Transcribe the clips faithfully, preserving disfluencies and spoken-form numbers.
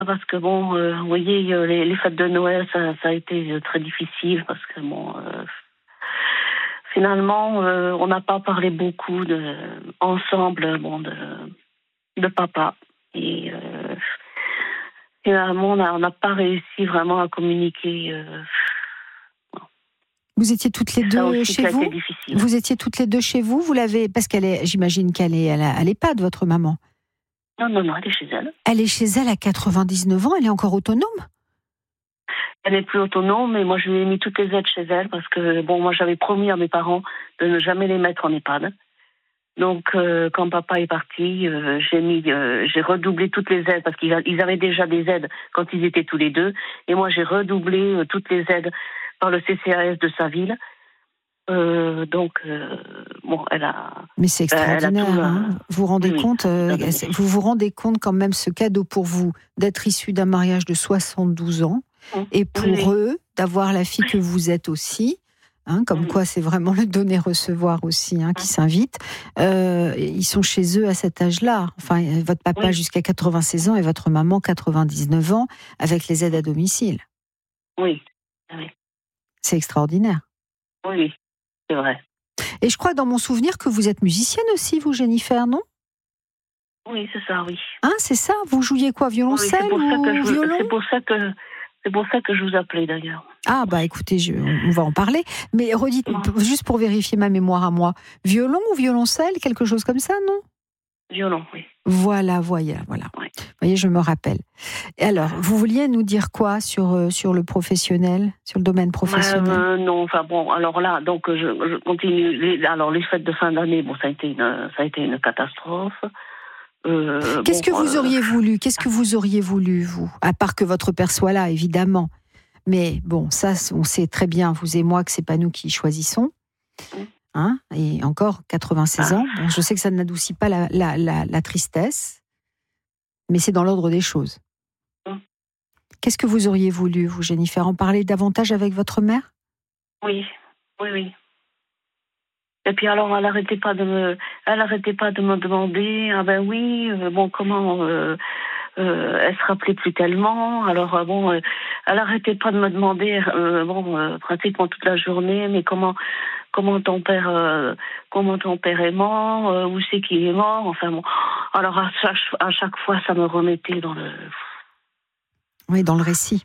Parce que bon, euh, vous voyez, euh, les, les fêtes de Noël, ça, ça a été euh, très difficile parce que bon, euh, finalement, euh, on n'a pas parlé beaucoup de, ensemble, bon, de, de papa. Et euh, finalement, on n'a on n'a pas réussi vraiment à communiquer. Euh, Vous étiez toutes les ça deux aussi, chez ça a été vous difficile. Vous étiez toutes les deux chez vous Vous l'avez parce qu'elle est, j'imagine qu'elle est à la- à l'EHPAD, votre maman. Non, non, non, elle est chez elle. Elle est chez elle à quatre-vingt-dix-neuf ans. Elle est encore autonome. Elle est plus autonome, mais moi, je lui ai mis toutes les aides chez elle parce que, bon, moi, j'avais promis à mes parents de ne jamais les mettre en EHPAD. Donc, euh, quand papa est parti, euh, j'ai mis, euh, j'ai redoublé toutes les aides parce qu'ils a- ils avaient déjà des aides quand ils étaient tous les deux. Et moi, j'ai redoublé euh, toutes les aides par le C C A S de sa ville. Euh, donc, euh, bon, elle a, Mais c'est elle a extraordinaire. tout. Euh, Hein, vous vous rendez oui, oui, compte euh, ça donné. Vous vous rendez compte quand même ce cadeau pour vous d'être issu d'un mariage de soixante-douze ans Mmh. et Oui, pour oui. eux d'avoir la fille que vous êtes aussi. Hein, comme Oui. quoi, c'est vraiment le donner-recevoir aussi hein, qui s'invite. Euh, ils sont chez eux à cet âge-là. Enfin, votre papa Oui. jusqu'à quatre-vingt-seize ans et votre maman quatre-vingt-dix-neuf ans avec les aides à domicile. Oui. Oui. C'est extraordinaire. Oui, c'est vrai. Et je crois dans mon souvenir que vous êtes musicienne aussi, vous, Jennifer, non? Oui, c'est ça, oui. Hein, c'est ça? Vous jouiez quoi? Oui, Violoncelle c'est pour ça que ou je, violon? c'est pour ça que, c'est pour ça que je vous appelais d'ailleurs. Ah bah écoutez, je, on va en parler. Mais redites, juste pour vérifier ma mémoire à moi, violon ou violoncelle, quelque chose comme ça, non? Violon, oui. Voilà, voyez, voilà. Oui. Vous voyez, je me rappelle. Et alors, vous vouliez nous dire quoi sur, euh, sur le professionnel, sur le domaine professionnel? Euh, non, enfin bon, alors là, donc je, je continue. Les, alors les fêtes de fin d'année, bon, ça a été une, ça a été une catastrophe. Euh, Qu'est-ce bon, que vous euh, auriez voulu? Qu'est-ce que vous auriez voulu, vous? À part que votre père soit là, évidemment. Mais bon, ça, on sait très bien, vous et moi, que c'est pas nous qui choisissons. Hein, et encore quatre-vingt-seize ah, ans. Bon, je sais que ça n'adoucit pas la, la, la, la tristesse, mais c'est dans l'ordre des choses. mm. Qu'est-ce que vous auriez voulu, vous, Jennifer, en parler davantage avec votre mère? Oui, oui, oui. Et puis alors, elle arrêtait pas de me, elle arrêtait pas de me demander, ah ben oui, euh, bon, comment, euh, euh, elle se rappelait plus tellement. Alors euh, bon, euh, elle arrêtait pas de me demander, euh, bon, euh, pratiquement toute la journée, mais comment, comment ton père, euh, comment ton père est mort, euh, où c'est qu'il est mort, enfin bon. Alors à chaque, à chaque fois, ça me remettait dans le. Oui, dans le récit.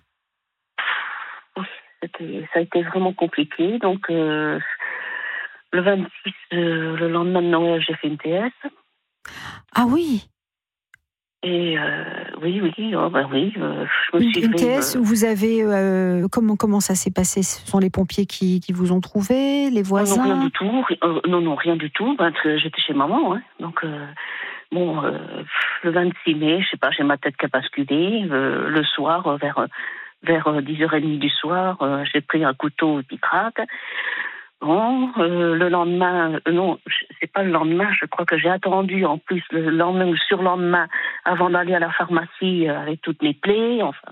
C'était, ça a été vraiment compliqué. Donc euh, le vingt-six, euh, le lendemain de Noël, j'ai fait une T S. Ah oui, Et euh, oui, oui, oh, ben oui, euh, je me une, suis une fait. T S Euh, où vous avez... euh, comment, comment ça s'est passé? Ce sont les pompiers qui, qui vous ont trouvé? Les non, non, rien voisins? du tout. Euh, non, non, rien du tout. Ben, que j'étais chez maman, hein. Donc, euh, bon, euh, le vingt-six mai, je sais pas, j'ai ma tête qui a basculé. Euh, le soir, euh, vers, vers dix heures trente du soir, euh, j'ai pris un couteau qui craque. Bon, euh, le lendemain, euh, non, c'est pas le lendemain, je crois que j'ai attendu en plus le lendemain ou le surlendemain avant d'aller à la pharmacie euh, avec toutes mes plaies, enfin.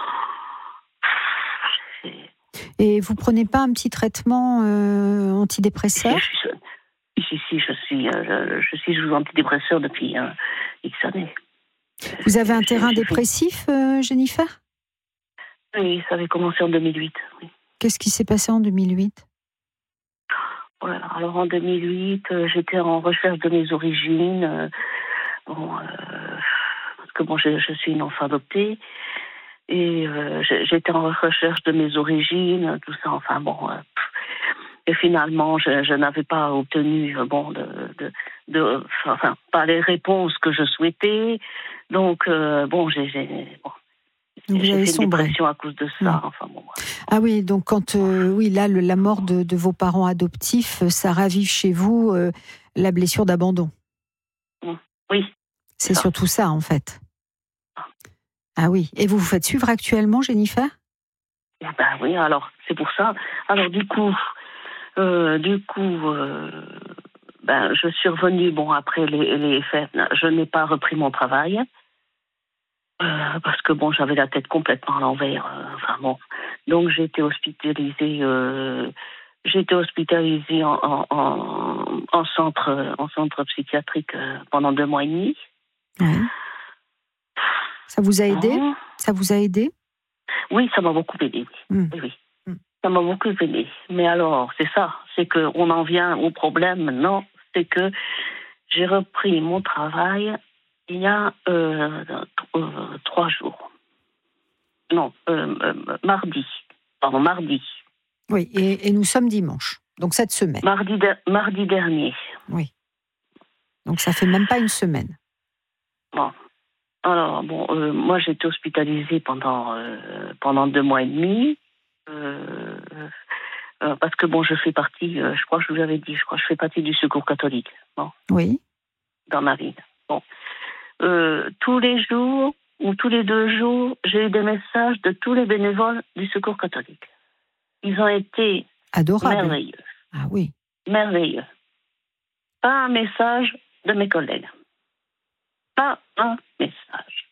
C'est- Et vous prenez pas un petit traitement euh, antidépresseur? Si, je suis, si, si, je suis, euh, je suis sous antidépresseur depuis euh, X années. Vous avez un J'ai- terrain j'ai fait- dépressif, euh, Jennifer? Oui, ça avait commencé en deux mille huit. Oui. Qu'est-ce qui s'est passé en deux mille huit? Voilà. Alors en deux mille huit, euh, j'étais en recherche de mes origines. Euh, bon, euh, parce que bon, je, je suis une enfant adoptée. Et euh, j'étais en recherche de mes origines, tout ça. Enfin bon. Euh, et finalement, je, je n'avais pas obtenu euh, bon, de, de, de, enfin, pas les réponses que je souhaitais. Donc, euh, bon, j'ai, j'ai, bon, Vous j'ai avez fait une sombré. dépression à cause de ça. Oui. Enfin, bon, Ah oui, donc quand euh, oui là le, la mort de, de vos parents adoptifs, euh, ça ravive chez vous euh, la blessure d'abandon. oui. C'est ça. surtout ça en fait. Ah oui. Et vous vous faites suivre actuellement, Jennifer? Ben oui. Alors c'est pour ça. Alors du coup, euh, du coup, euh, ben je suis revenue. Bon après les, les fêtes, je n'ai pas repris mon travail. Euh, parce que bon, j'avais la tête complètement à l'envers. Euh, enfin bon, donc j'ai été hospitalisée. Euh, j'ai été hospitalisée en, en, en, en centre, en centre psychiatrique euh, pendant deux mois et demi. Oui. Ça vous a aidé Hein? Ça vous a aidé Oui, ça m'a beaucoup aidé. Mm. Oui, oui. Mm. Ça m'a beaucoup aidé. Mais alors, c'est ça. C'est qu'on en vient au problème maintenant. C'est que j'ai repris mon travail il y a euh, euh, trois jours. Non, euh, euh, mardi. Pardon, mardi. Oui, et, et nous sommes dimanche, donc cette semaine. Mardi, de- mardi dernier. Oui. Donc ça fait même pas une semaine. Bon. Alors, bon, euh, moi j'ai été hospitalisée pendant, euh, pendant deux mois et demi. Euh, euh, parce que bon, je fais partie, euh, je crois que je vous l'avais dit, je crois que je fais partie du Secours catholique, bon, Oui. dans ma ville. Bon. Euh, tous les jours ou tous les deux jours, j'ai eu des messages de tous les bénévoles du Secours catholique. Ils ont été Adorable. merveilleux, Ah oui. merveilleux. Pas un message de mes collègues. Pas un message.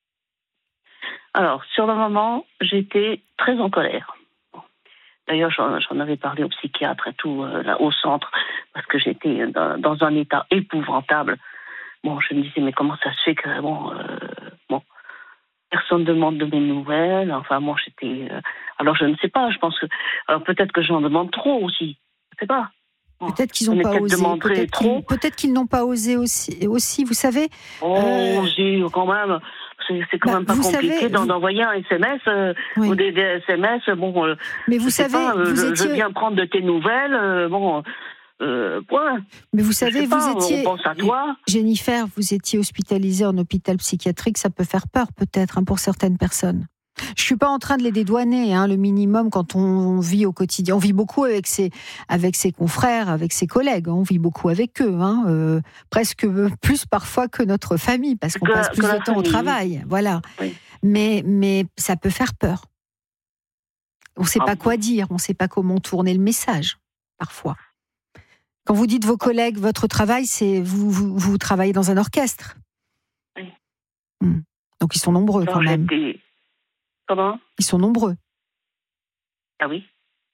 Alors, sur le moment, j'étais très en colère. Bon. D'ailleurs, j'en, j'en avais parlé au psychiatre et tout, euh, là, au centre, parce que j'étais dans, dans un état épouvantable. Bon, je me disais, mais comment ça se fait que, bon, euh, bon, personne ne demande de mes nouvelles. Enfin, moi, j'étais... euh, alors, je ne sais pas, je pense que... Alors, peut-être que j'en demande trop aussi. Je ne sais pas. Bon, Peut-être qu'ils j'en n'ont ai pas peut-être osé. demandé Peut-être trop. qu'ils, peut-être qu'ils n'ont pas osé aussi. aussi. Vous savez, Oh, Euh, si, quand même. C'est, c'est quand bah, même pas vous compliqué savez, d'en, vous- d'envoyer un S M S euh, oui. ou des, des S M S. Bon, euh, Mais vous je sais savez, pas, euh, vous je, je étiez. viens prendre de tes nouvelles. euh, bon, euh, point. Mais vous Je savez, sais vous pas, étiez. on pense à toi. Jennifer, vous étiez hospitalisée en hôpital psychiatrique. Ça peut faire peur, peut-être, hein, pour certaines personnes. Je suis pas en train de les dédouaner, hein, le minimum quand on vit au quotidien. On vit beaucoup avec ses, avec ses confrères, avec ses collègues. On vit beaucoup avec eux, hein, euh, presque plus parfois que notre famille, parce qu'on Que, passe que plus de la temps au famille, travail. Voilà. oui. Mais, mais ça peut faire peur. On ne sait Ah pas bon. quoi dire, on ne sait pas comment tourner le message, parfois. Quand vous dites vos collègues, votre travail, c'est vous, vous, vous travaillez dans un orchestre. Oui. Hmm. Donc ils sont nombreux Alors, quand même. j'étais... Comment? Ils sont nombreux. Ah oui.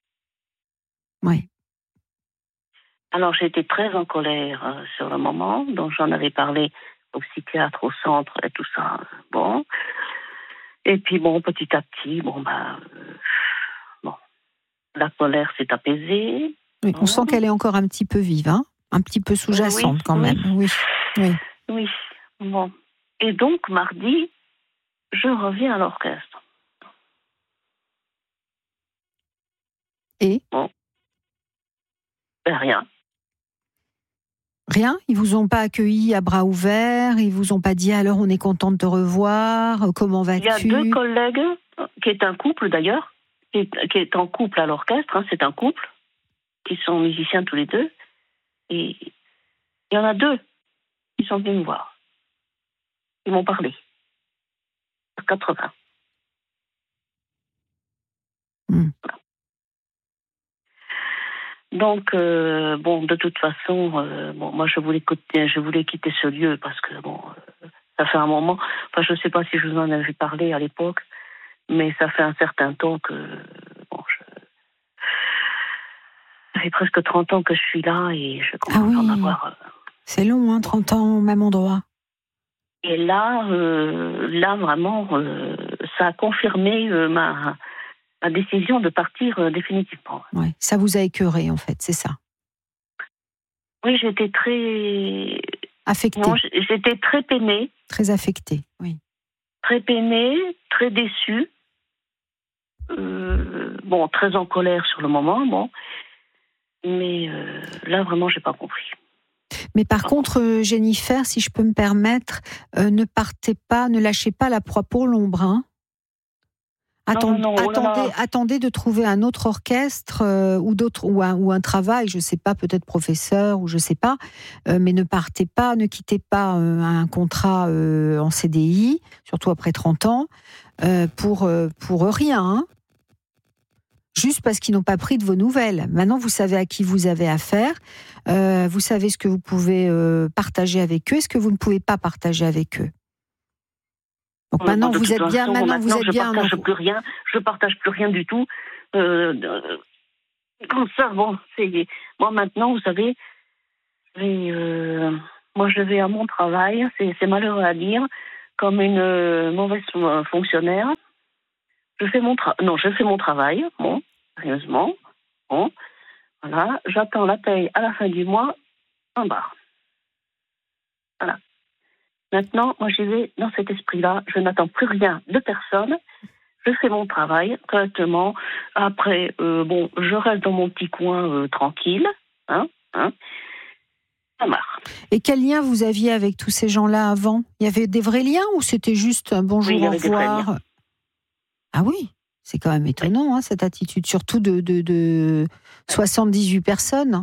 Oui. Alors, j'ai été très en colère euh, sur le moment, donc j'en avais parlé au psychiatre, au centre et tout ça. Bon. Et puis, bon, petit à petit, bon, ben, euh, bon, la colère s'est apaisée. Oui, on Bon. sent qu'elle est encore un petit peu vive, hein, un petit peu sous-jacente Oui, quand oui. même. Oui. Oui. Oui. Bon. Et donc, mardi, je reviens à l'orchestre. Et Bon. Ben, rien. rien, ils vous ont pas accueilli à bras ouverts, ils vous ont pas dit alors on est content de te revoir, comment vas-tu? Il y a deux collègues, qui est un couple d'ailleurs, qui est, qui est en couple à l'orchestre, hein, c'est un couple, qui sont musiciens tous les deux. Et il y en a deux qui sont venus me voir. Ils m'ont parlé. À quatre-vingts. Hmm. Donc, euh, bon, de toute façon, euh, bon, moi, je voulais, quitter, je voulais quitter ce lieu parce que, bon, euh, ça fait un moment. Enfin, je ne sais pas si je vous en avais parlé à l'époque, mais ça fait un certain temps que, bon, je... ça fait presque trente ans que je suis là et je commence Ah oui, à en avoir. Euh... c'est long, hein, trente ans au même endroit. Et là, euh, là, vraiment, euh, ça a confirmé euh, ma, ma décision de partir euh, définitivement. Ouais, ça vous a écœuré en fait, c'est ça. Oui, j'étais très... Affecté. Non, j'étais très peinée. Très affecté, oui. Très peinée, très déçue. Euh, bon, très en colère sur le moment, bon. Mais euh, là, vraiment, j'ai pas compris. Mais par contre, euh, Jennifer, si je peux me permettre, euh, ne partez pas, ne lâchez pas la proie pour l'ombre, hein. Attend, non, non, oh là là. attendez, attendez de trouver un autre orchestre euh, ou d'autres ou un, ou un travail, je sais pas, peut-être professeur ou je sais pas, euh, mais ne partez pas, ne quittez pas euh, un contrat euh, en C D I, surtout après trente ans, euh, pour euh, pour rien, hein. Juste parce qu'ils n'ont pas pris de vos nouvelles. Maintenant, vous savez à qui vous avez affaire, euh, vous savez ce que vous pouvez euh, partager avec eux, ce que vous ne pouvez pas partager avec eux. Donc Mais maintenant, bon, de vous toute êtes bien. façon, Maintenant, vous êtes je bien. partage non, plus rien. Je partage plus rien du tout. Euh, euh, comme ça, bon, c'est moi maintenant, vous savez, je vais, euh, moi je vais à mon travail. C'est, c'est malheureux à dire. comme une euh, mauvaise fonctionnaire. Je fais mon tra- non, je fais mon travail, bon, sérieusement, bon, voilà. J'attends la paye à la fin du mois en bas. Voilà. Maintenant, moi, j'y vais dans cet esprit-là. Je n'attends plus rien de personne. Je fais mon travail correctement. Après, euh, bon, je reste dans mon petit coin euh, tranquille. Hein, hein. Ça marche. Et quel lien vous aviez avec tous ces gens-là avant? Il y avait des vrais liens ou c'était juste un bonjour, oui, il y au avait des vrais revoir? liens. Ah oui, c'est quand même étonnant, oui. hein, cette attitude, surtout de, de, de soixante-dix-huit personnes.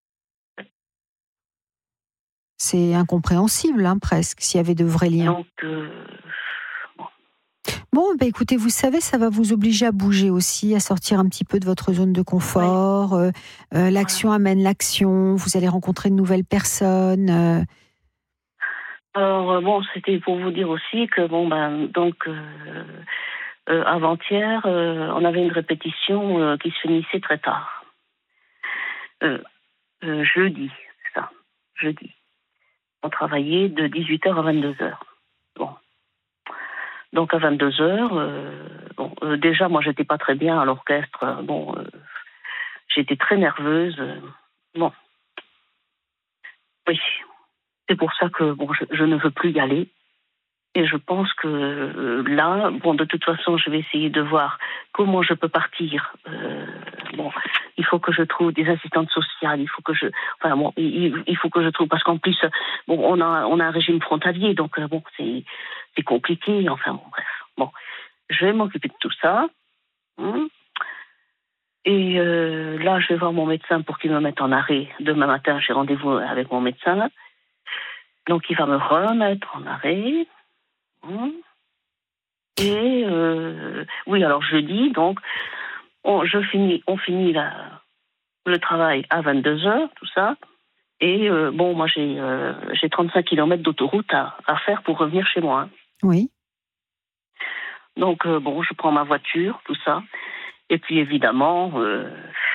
C'est incompréhensible, hein, presque, s'il y avait de vrais liens. Donc, euh, bon. Bon, bah écoutez, vous savez, ça va vous obliger à bouger aussi, à sortir un petit peu de votre zone de confort. Oui. Euh, euh, l'action voilà. amène l'action. Vous allez rencontrer de nouvelles personnes. Euh... Alors bon, c'était pour vous dire aussi que bon ben donc euh, euh, avant-hier, euh, on avait une répétition euh, qui se finissait très tard. Euh, euh, jeudi, c'est ça, jeudi. On travaillait de dix-huit heures à vingt-deux heures. Bon. Donc à vingt-deux heures, euh, bon, euh, déjà moi j'étais pas très bien à l'orchestre. Euh, bon, euh, j'étais très nerveuse. Euh, bon, oui, c'est pour ça que bon, je, je ne veux plus y aller. Et je pense que euh, là, bon, de toute façon, je vais essayer de voir comment je peux partir. Euh, bon, il faut que je trouve des assistantes sociales. Il faut que je, enfin bon, il, il faut que je trouve parce qu'en plus, bon, on a, on a un régime frontalier, donc euh, bon, c'est, c'est compliqué. Enfin bon, bref, bon, je vais m'occuper de tout ça. Hein. Et euh, là, je vais voir mon médecin pour qu'il me mette en arrêt. Demain matin, j'ai rendez-vous avec mon médecin, donc il va me remettre en arrêt. Et euh, oui, alors jeudi, donc, on, je finis, on finit la, le travail à vingt-deux heures, tout ça. Et euh, bon, moi, j'ai, euh, j'ai trente-cinq kilomètres d'autoroute à, à faire pour revenir chez moi. Hein. Oui. Donc, euh, bon, je prends ma voiture, tout ça. Et puis, évidemment, euh,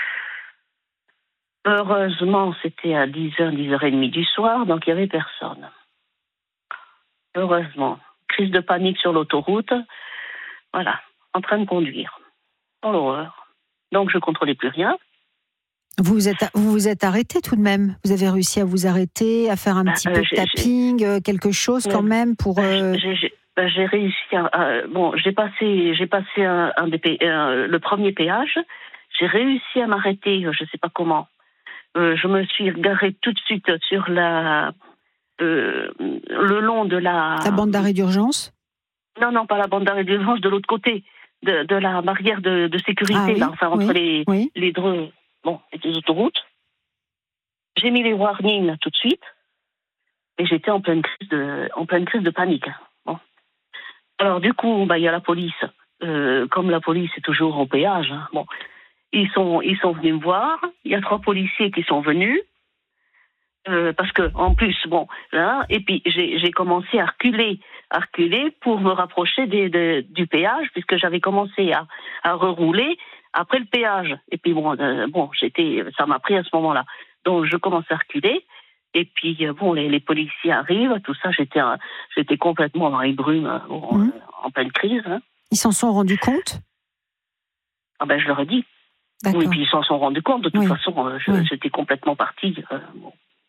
heureusement, c'était à dix heures, dix heures trente du soir, donc il n'y avait personne. Heureusement. Crise de panique sur l'autoroute. Voilà, en train de conduire. Dans l'horreur. Donc, je ne contrôlais plus rien. Vous vous êtes, vous vous êtes arrêté tout de même. Vous avez réussi à vous arrêter, à faire un petit euh, peu de tapping, j'ai... quelque chose quand euh, même pour. Euh... J'ai, j'ai, ben, j'ai réussi à. à bon, j'ai passé, j'ai passé un, un des, un, le premier péage. J'ai réussi à m'arrêter. Je ne sais pas comment. Euh, je me suis garée tout de suite sur la, euh, le long de la. La bande d'arrêt d'urgence. Non, non, pas la bande d'arrêt d'urgence, de l'autre côté, de, de la barrière de, de sécurité, ah, oui, là, enfin, entre oui, les, oui. les deux, bon, les autoroutes. J'ai mis les warnings tout de suite, et j'étais en pleine crise de, en pleine crise de panique. Bon. Alors, du coup, bah, il y a la police. Euh, comme la police est toujours au péage, hein, bon, ils sont, ils sont venus me voir. Il y a trois policiers qui sont venus. Euh, parce que en plus, bon, là, et puis j'ai, j'ai commencé à reculer, à reculer pour me rapprocher des, de, du péage, puisque j'avais commencé à, à rerouler après le péage. Et puis bon, euh, bon, j'étais, ça m'a pris à ce moment-là. Donc je commence à reculer, et puis bon, les, les policiers arrivent, tout ça, j'étais, j'étais complètement dans les brumes, bon, mmh. en pleine crise. Hein. Ils s'en sont rendus compte ? Ah ben je leur ai dit. D'accord. Oui, puis ils s'en sont rendus compte. De toute oui. façon, je, oui. j'étais complètement partie. Euh, bon.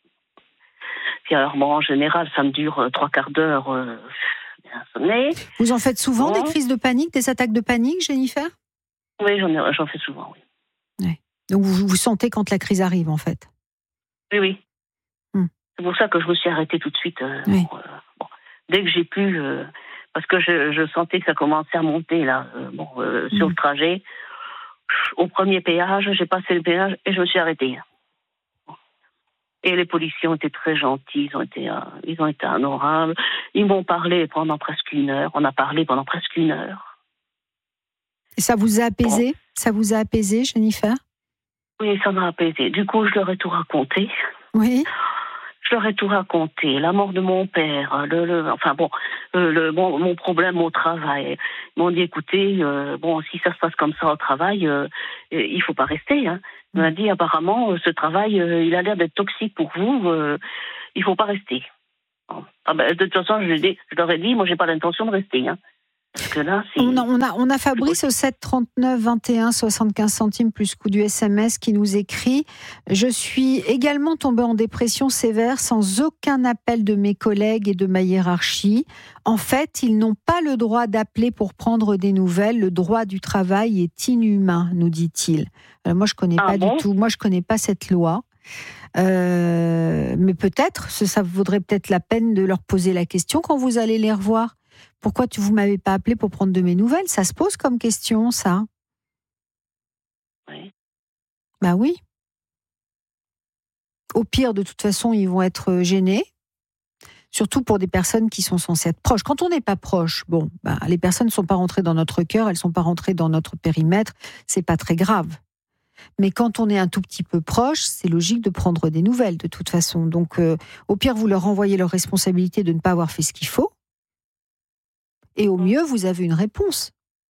Puis alors, bon, en général, ça me dure euh, trois quarts d'heure. Euh, bien Vous en faites souvent bon. des crises de panique, des attaques de panique, Jennifer ? Oui, j'en, ai, j'en fais souvent, oui. Ouais. Donc vous vous sentez quand la crise arrive, en fait ? Oui, oui. Hum. C'est pour ça que je me suis arrêtée tout de suite. Euh, oui. bon, euh, bon. Dès que j'ai pu, euh, parce que je, je sentais que ça commençait à monter, là, euh, bon, euh, sur hum. le trajet. Au premier péage, j'ai passé le péage et je me suis arrêtée. Et les policiers ont été très gentils, ils ont été, euh, ils ont été honorables. Ils m'ont parlé pendant presque une heure. On a parlé pendant presque une heure. Et ça vous a apaisé ? Bon. Ça vous a apaisé, Jennifer ? Oui, ça m'a apaisé. Du coup, je leur ai tout raconté. Oui. Je leur ai tout raconté. La mort de mon père, le, le, enfin bon, euh, le, bon, mon problème au travail. Ils m'ont dit, écoutez, euh, bon, si ça se passe comme ça au travail, euh, il faut pas rester. Hein. On m'a dit, apparemment, ce travail, euh, il a l'air d'être toxique pour vous. Euh, il faut pas rester. Ah ben, de toute façon, je, l'ai- je leur ai dit, moi, j'ai pas l'intention de rester. Hein. Parce que là, c'est... On a, on a, on a Fabrice au sept trente-neuf vingt et un soixante-quinze centimes plus coût du S M S qui nous écrit « Je suis également tombée en dépression sévère sans aucun appel de mes collègues et de ma hiérarchie. En fait, ils n'ont pas le droit d'appeler pour prendre des nouvelles. Le droit du travail est inhumain, nous dit-il. » Alors moi, je connais Ah pas bon du tout. Moi, je connais pas cette loi. Euh, mais peut-être, ça, ça vaudrait peut-être la peine de leur poser la question quand vous allez les revoir. Pourquoi tu, vous m'avez pas appelé pour prendre de mes nouvelles? Ça se pose comme question, ça. Oui. Bah oui. Au pire, de toute façon, ils vont être gênés. Surtout pour des personnes qui sont censées être proches. Quand on n'est pas proche, bon, bah, les personnes ne sont pas rentrées dans notre cœur, elles ne sont pas rentrées dans notre périmètre, c'est pas très grave. Mais quand on est un tout petit peu proche, c'est logique de prendre des nouvelles, de toute façon. Donc, euh, au pire, vous leur renvoyez leur responsabilité de ne pas avoir fait ce qu'il faut. Et au mieux, vous avez une réponse.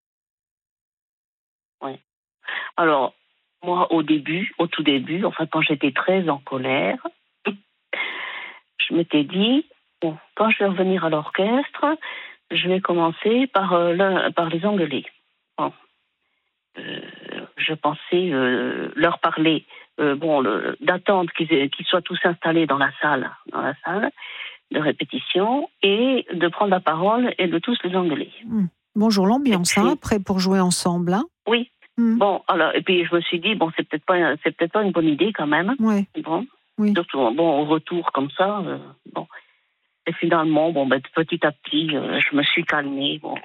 Oui. Alors, moi, au début, au tout début, enfin, quand j'étais très en colère, je m'étais dit, bon, quand je vais revenir à l'orchestre, je vais commencer par, euh, le, par les engueuler. Bon. Euh, je pensais euh, leur parler, euh, bon, le, d'attendre qu'ils, qu'ils soient tous installés dans la salle, dans la salle de répétition, et de prendre la parole et de tous les engueuler. Mmh. Bonjour l'ambiance, puis, hein, prêt pour jouer ensemble. Hein. Oui. Mmh. Bon, alors, et puis je me suis dit, bon, c'est peut-être pas, c'est peut-être pas une bonne idée quand même. Ouais. Bon, oui. Surtout, bon, au retour comme ça, euh, bon. Et finalement, bon, ben, petit à petit, euh, je me suis calmée. Bon.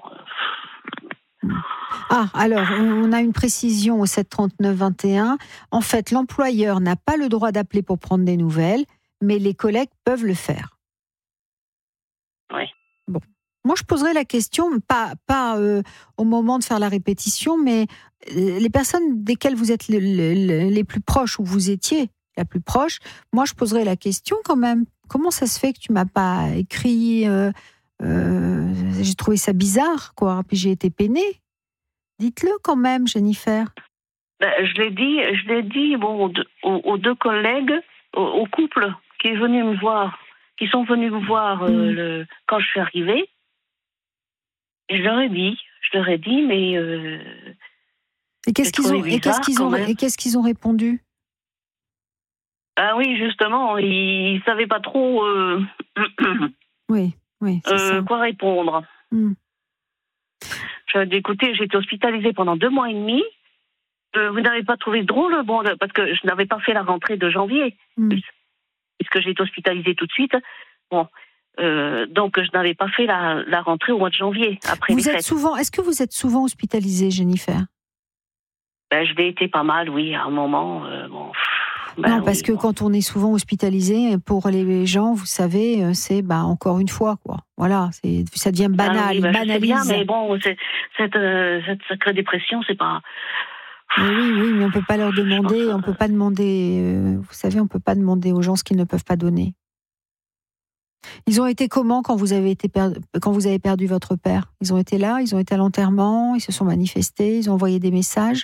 Ah, alors, on a une précision au sept trente-neuf vingt et un. En fait, l'employeur n'a pas le droit d'appeler pour prendre des nouvelles, mais les collègues peuvent le faire. Oui. Bon. Moi, je poserais la question, pas, pas euh, au moment de faire la répétition, mais euh, les personnes desquelles vous êtes le, le, les plus proches, ou vous étiez la plus proche, moi, je poserais la question quand même. Comment ça se fait que tu m'as pas écrit euh, euh, j'ai trouvé ça bizarre, quoi. Puis j'ai été peinée. Dites-le quand même, Jennifer. Ben, je l'ai dit, je l'ai dit bon, aux, deux, aux, aux deux collègues, au, au couple qui est venu me voir, qui sont venus me voir euh, mmh. le, quand je suis arrivée. Et je leur ai dit, je leur ai dit, mais euh, et qu'est-ce qu'ils ont, et qu'est-ce qu'ils ont, et qu'est-ce qu'ils ont répondu? Ah oui, justement, ils, ils savaient pas trop. Euh, oui, oui. C'est euh, ça. Quoi répondre. Mmh. Je dis, écoutez, j'ai été hospitalisée pendant deux mois et demi. Euh, vous n'avez pas trouvé drôle, bon, parce que je n'avais pas fait la rentrée de janvier, mmh. puisque j'ai été hospitalisée tout de suite. Bon, euh, donc je n'avais pas fait la, la rentrée au mois de janvier après vous les êtes fêtes. Souvent, est-ce que vous êtes souvent hospitalisée, Jennifer? Ben, je l'ai été pas mal, oui, à un moment. Euh, bon. Ben non, parce oui, que bon. Quand on est souvent hospitalisé, pour les gens, vous savez, c'est bah, encore une fois, quoi. Voilà, c'est, ça devient banal, ah oui, ben, banalise. Je sais bien, mais bon, c'est, cette, euh, cette sacrée dépression, c'est pas. Mais oui, oui, mais on peut pas leur demander, on peut pas demander. Euh, vous savez, on peut pas demander aux gens ce qu'ils ne peuvent pas donner. Ils ont été comment quand vous avez été per... quand vous avez perdu votre père? Ils ont été là, ils ont été à l'enterrement, ils se sont manifestés, ils ont envoyé des messages.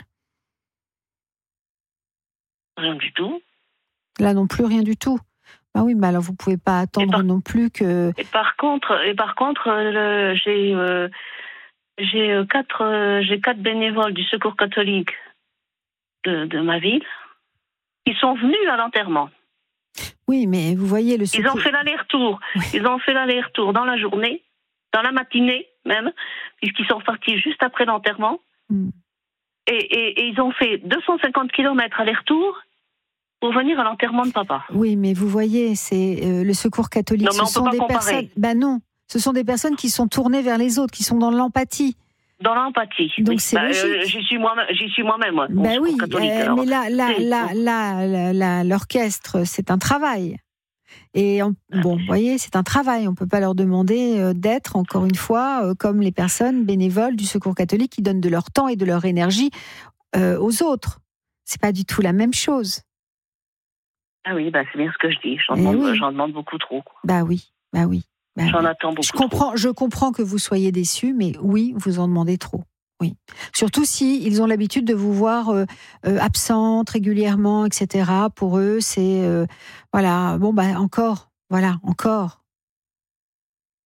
Rien du tout. Là non plus, rien du tout. Bah oui, mais alors vous pouvez pas attendre par... non plus que. Et par contre, et par contre, euh, j'ai euh, j'ai quatre euh, j'ai quatre bénévoles du Secours catholique de, de ma ville qui sont venus à l'enterrement. Oui, mais vous voyez le secours... Ils ont fait l'aller-retour. Oui. Ils ont fait l'aller-retour dans la journée, dans la matinée même, puisqu'ils sont partis juste après l'enterrement. Mm. Et, et, et ils ont fait deux cent cinquante kilomètres aller-retour pour venir à l'enterrement de papa. Oui, mais vous voyez, c'est euh, le Secours catholique. Non, mais on ce sont peut pas des comparer. personnes. Ben non, ce sont des personnes qui sont tournées vers les autres, qui sont dans l'empathie. Dans l'empathie. Donc oui. c'est bah, logique. Euh, j'y suis moi-même. J'y suis moi-même. Moi, ben oui, catholique, euh, mais là, là, là, là, là, là, l'orchestre, c'est un travail. Et on, bon, vous voyez, c'est un travail. On ne peut pas leur demander euh, d'être, encore une fois, euh, comme les personnes bénévoles du Secours catholique qui donnent de leur temps et de leur énergie euh, aux autres. C'est pas du tout la même chose. Ah oui, bah c'est bien ce que je dis. J'en, demande, oui. j'en demande beaucoup trop. Quoi. Bah oui, bah oui. Bah j'en oui. attends beaucoup je comprends, trop. Je comprends que vous soyez déçus, mais oui, vous en demandez trop. Oui. Surtout si ils ont l'habitude de vous voir euh, euh, absente régulièrement, et cetera. Pour eux, c'est euh, voilà. Bon bah encore, voilà, encore.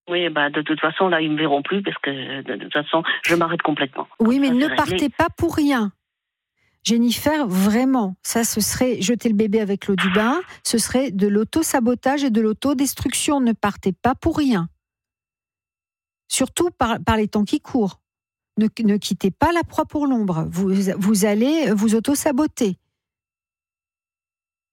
Oui, bah, de toute façon, là, ils ne me verront plus parce que de toute façon, je m'arrête complètement. Oui, Comme mais ça, ne c'est partez réglé. pas pour rien. Jennifer, vraiment, ça, ce serait jeter le bébé avec l'eau du bain, ce serait de l'auto-sabotage et de l'autodestruction. Ne partez pas pour rien. Surtout par, par les temps qui courent. Ne, ne quittez pas la proie pour l'ombre. Vous, vous allez vous auto-saboter. D'accord ?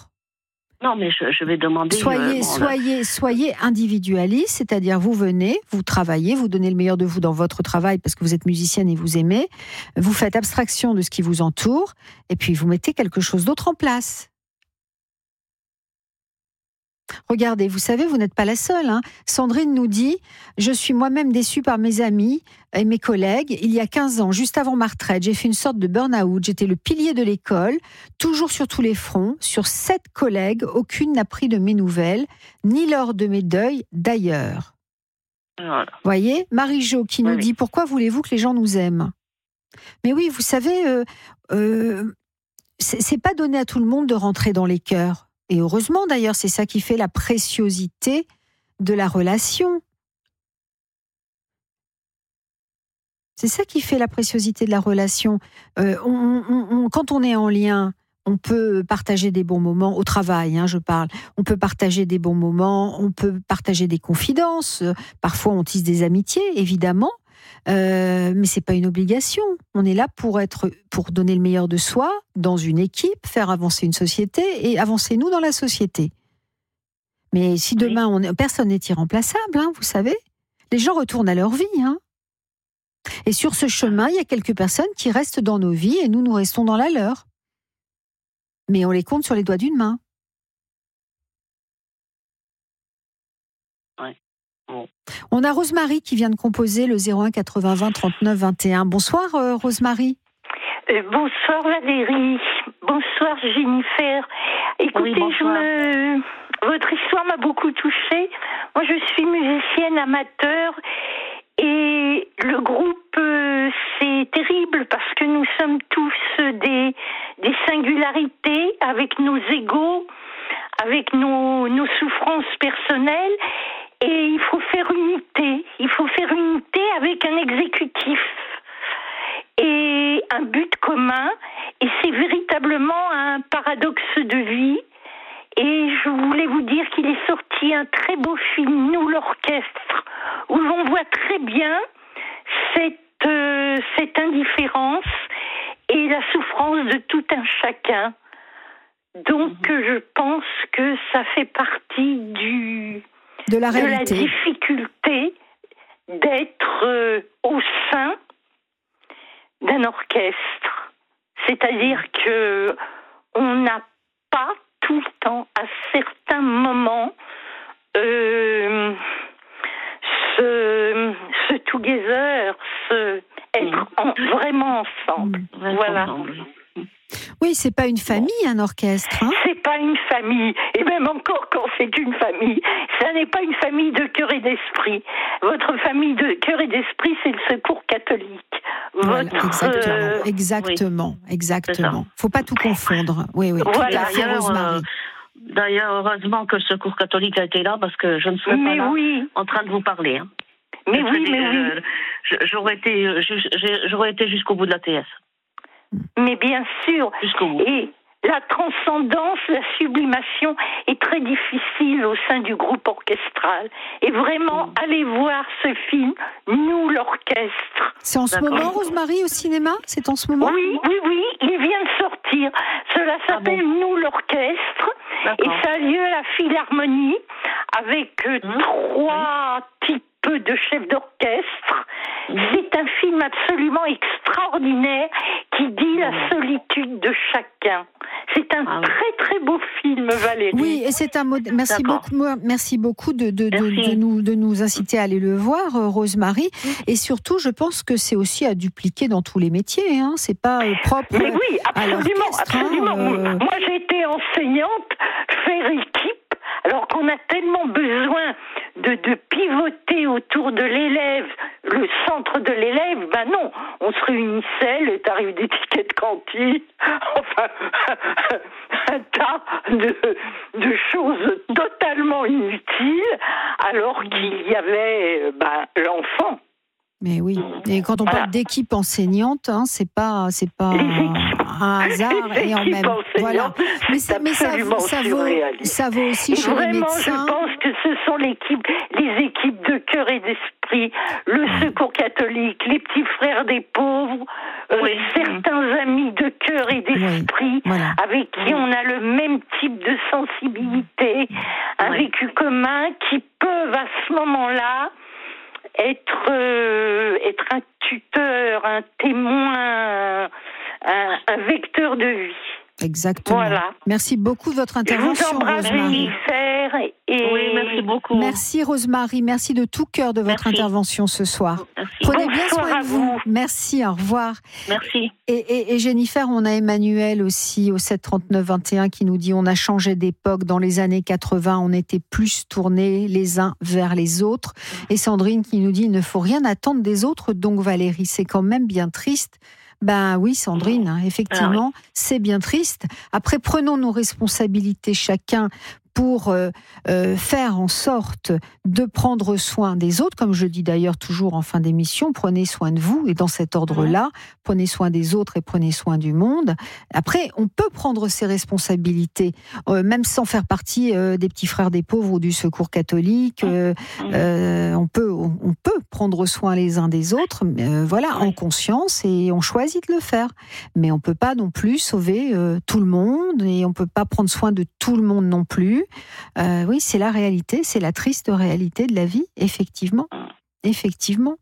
Non, mais je, je vais demander. Soyez, euh, bon, soyez, soyez individualiste, c'est-à-dire vous venez, vous travaillez, vous donnez le meilleur de vous dans votre travail parce que vous êtes musicienne et vous aimez, vous faites abstraction de ce qui vous entoure et puis vous mettez quelque chose d'autre en place. Regardez, vous savez, vous n'êtes pas la seule. Hein. Sandrine nous dit « Je suis moi-même déçue par mes amis et mes collègues. Il y a quinze ans, juste avant ma retraite, j'ai fait une sorte de burn-out. J'étais le pilier de l'école, toujours sur tous les fronts. Sur sept collègues, aucune n'a pris de mes nouvelles, ni lors de mes deuils d'ailleurs. voilà. » Voyez, Marie-Jo qui nous Oui, dit oui. « Pourquoi voulez-vous que les gens nous aiment ?» Mais oui, vous savez, euh, euh, c'est, c'est pas donné à tout le monde de rentrer dans les cœurs. Et heureusement d'ailleurs, c'est ça qui fait la préciosité de la relation. C'est ça qui fait la préciosité de la relation. Euh, on, on, on, quand on est en lien, on peut partager des bons moments, au travail, hein, je parle. On peut partager des bons moments, on peut partager des confidences. Parfois, on tisse des amitiés, évidemment. Euh, mais c'est pas une obligation. On est là pour être, pour donner le meilleur de soi dans une équipe, faire avancer une société et avancer nous dans la société. Mais si demain on est, personne n'est irremplaçable, hein, vous savez, les gens retournent à leur vie. Hein. Et sur ce chemin, il y a quelques personnes qui restent dans nos vies et nous, nous restons dans la leur. Mais on les compte sur les doigts d'une main. Ouais. Bon. On a Rosemary qui vient de composer le zéro un quatre-vingts vingt trente-neuf vingt et un. Bonsoir euh, Rosemary. Euh, bonsoir Valérie. Bonsoir Jennifer. Écoutez, Oui, bonsoir. je me... votre histoire m'a beaucoup touchée. Moi, je suis musicienne amateur et le groupe, euh, c'est terrible parce que nous sommes tous des, des singularités avec nos égos, avec nos, nos souffrances personnelles. Et il faut faire unité. Il faut faire unité avec un exécutif et un but commun. Et c'est véritablement un paradoxe de vie. Et je voulais vous dire qu'il est sorti un très beau film, Nous l'orchestre, où l'on voit très bien cette, euh, cette indifférence et la souffrance de tout un chacun. Donc mmh. je pense que ça fait partie du... De la, de la difficulté d'être euh, au sein d'un orchestre. C'est-à-dire que on n'a pas tout le temps, à certains moments, euh, ce, ce together, ce être en, vraiment ensemble. Mmh. Voilà. Ensemble. Oui, c'est pas une famille, un orchestre. Hein, c'est pas une famille, et même encore quand c'est une famille, ça n'est pas une famille de cœur et d'esprit. Votre famille de cœur et d'esprit, c'est le Secours catholique. voilà, Votre, exactement, euh, exactement, oui. exactement. Faut pas tout confondre. Oui, oui. Voilà. Tout à fait, Rosemary. Euh, d'ailleurs, heureusement que le Secours catholique a été là parce que je ne serais mais pas là oui. en train de vous parler. Hein. Mais oui, dis, mais euh, oui. J'aurais été, j'aurais été jusqu'au bout de la T S. Mais bien sûr. Jusqu'au bout. Et la transcendance, la sublimation est très difficile au sein du groupe orchestral. Et vraiment, mmh. allez voir ce film, Nous l'orchestre. C'est en ce D'accord. moment, Rosemary, au cinéma ? C'est en ce moment ? Oui, oui, oui, il vient de sortir. Cela s'appelle ah bon. Nous l'orchestre. D'accord. Et ça a lieu à la Philharmonie avec mmh. trois mmh. types de chefs d'orchestre. Mmh. C'est un film absolument extraordinaire qui dit mmh. la solitude de chacun. C'est un ah oui. très très beau film, Valérie. Oui, et c'est un mode. Merci D'accord. beaucoup, merci beaucoup de, de, merci. de, de, nous, de nous inciter à aller le voir, Rosemary. Mmh. Et surtout, je pense que c'est aussi à dupliquer dans tous les métiers. Hein. C'est pas propre. Mais oui, absolument, à absolument. Hein, euh... Moi, j'ai été enseignante, faire équipe alors qu'on a tellement besoin de, de pivoter autour de l'élève, le centre de l'élève, ben non, on se réunissait, le tarif des tickets de cantine, enfin, un tas de, de choses totalement inutiles, alors qu'il y avait ben, l'enfant. Mais oui. Et quand on voilà. parle d'équipe enseignante, hein, c'est pas, c'est pas un hasard les et en même. Voilà. Mais, c'est mais ça, ça vaut, ça vaut aussi et chez vraiment, les médecins. Je pense que ce sont l'équipe, les équipes de cœur et d'esprit, le mmh. Secours catholique, les petits frères des pauvres, euh, oui. certains amis de cœur et d'esprit, oui. voilà. avec qui on a le même type de sensibilité, oui. un vécu commun, qui peuvent à ce moment-là être euh, être un tuteur, un témoin, un, un vecteur de vie. Exactement. Voilà. Merci beaucoup de votre intervention, je vous embrasse, Rosemary. Et... Oui, merci beaucoup. Merci, Rosemary. Merci de tout cœur de votre merci. intervention ce soir. Merci. Prenez Bonsoir bien soin de vous. vous. Merci, au revoir. Merci. Et, et, et Jennifer, on a Emmanuel aussi au sept trente-neuf vingt et un qui nous dit on a changé d'époque. Dans les années quatre-vingts, on était plus tournés les uns vers les autres. Et Sandrine qui nous dit il ne faut rien attendre des autres. Donc Valérie, c'est quand même bien triste. Ben oui, Sandrine, hein, effectivement, ah oui. c'est bien triste. Après, prenons nos responsabilités chacun pour euh, euh, faire en sorte de prendre soin des autres, comme je dis d'ailleurs toujours en fin d'émission, prenez soin de vous, et dans cet ordre-là, prenez soin des autres et prenez soin du monde. Après, on peut prendre ses responsabilités, euh, même sans faire partie euh, des petits frères des pauvres ou du Secours catholique, euh, euh, on, peut, on, on peut prendre soin les uns des autres, euh, voilà, en conscience, et on choisit de le faire. Mais on ne peut pas non plus sauver euh, tout le monde, et on ne peut pas prendre soin de tout le monde non plus. Euh, oui, c'est la réalité, c'est la triste réalité de la vie, effectivement, effectivement.